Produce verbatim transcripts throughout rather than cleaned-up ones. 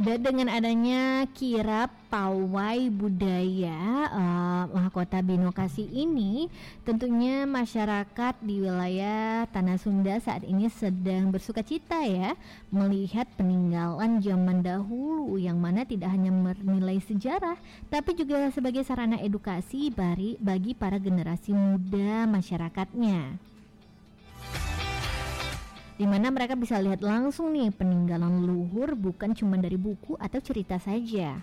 Dan dengan adanya kirap pawai budaya uh, Mahkota Binokasi ini, tentunya masyarakat di wilayah Tanah Sunda saat ini sedang bersukacita ya melihat peninggalan zaman dahulu yang mana tidak hanya bernilai sejarah tapi juga sebagai sarana edukasi bagi, bagi para generasi muda masyarakatnya, di mana mereka bisa lihat langsung nih peninggalan leluhur bukan cuma dari buku atau cerita saja.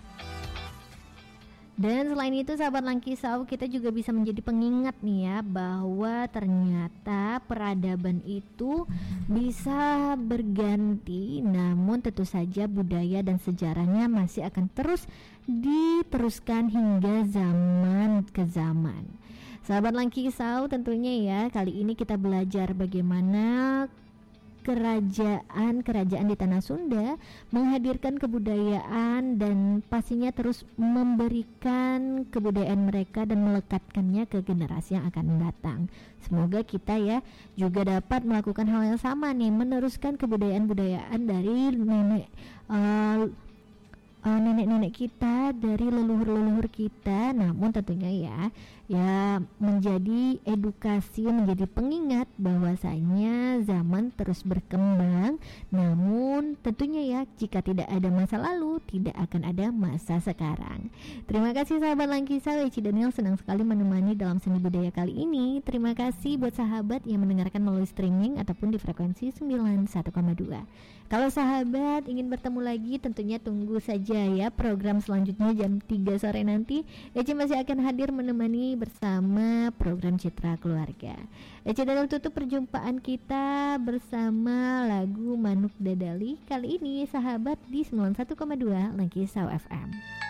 Dan selain itu sahabat Langkisau, kita juga bisa menjadi pengingat nih ya bahwa ternyata peradaban itu bisa berganti, namun tentu saja budaya dan sejarahnya masih akan terus diteruskan hingga zaman ke zaman. Sahabat Langkisau, tentunya ya kali ini kita belajar bagaimana kerajaan-kerajaan di Tanah Sunda menghadirkan kebudayaan dan pastinya terus memberikan kebudayaan mereka dan melekatkannya ke generasi yang akan datang. Semoga kita ya juga dapat melakukan hal yang sama nih, meneruskan kebudayaan-budayaan dari nenek uh, uh, nenek-nenek kita, dari leluhur-leluhur kita, namun tentunya ya ya menjadi edukasi, menjadi pengingat bahwasanya zaman terus berkembang, namun tentunya ya jika tidak ada masa lalu tidak akan ada masa sekarang. Terima kasih sahabat Langkisau, Eci Daniel senang sekali menemani dalam seni budaya kali ini. Terima kasih buat sahabat yang mendengarkan melalui streaming ataupun di frekuensi sembilan puluh satu koma dua. Kalau sahabat ingin bertemu lagi, tentunya tunggu saja ya program selanjutnya jam tiga sore nanti. Eci masih akan hadir menemani bersama program Citra Keluarga. Eci Daniel tutup perjumpaan kita bersama lagu Manuk Dadali kali ini sahabat di sembilan puluh satu koma dua Langkisau F M.